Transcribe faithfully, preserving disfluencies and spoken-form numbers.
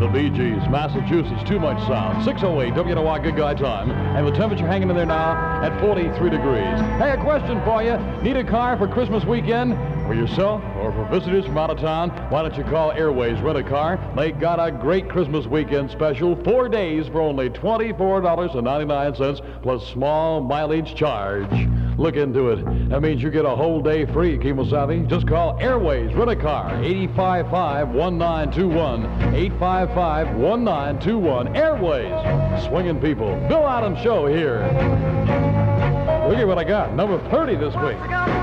The Bee Gees, Massachusetts, Too Much Sound. six oh eight W N O R Good Guy Time. And the temperature hanging in there now at forty-three degrees. Hey, a question for you. Need a car for Christmas weekend? For yourself or for visitors from out of town? Why don't you call Airways Rent a Car? They got a great Christmas weekend special. Four days for only twenty-four dollars and ninety-nine cents plus small mileage charge. Look into it. That means you get a whole day free, Kemosabe. Just call Airways Rent a Car, eight five five, one nine two one, eight five five, one nine two one. Airways, swinging people. Bill Adams Show here. Look at what I got. Number thirty this week.